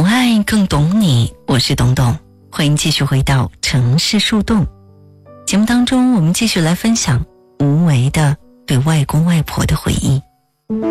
爱更懂你，我是董董，欢迎继续回到城市树洞。节目当中，我们继续来分享无为的对外公外婆的回忆。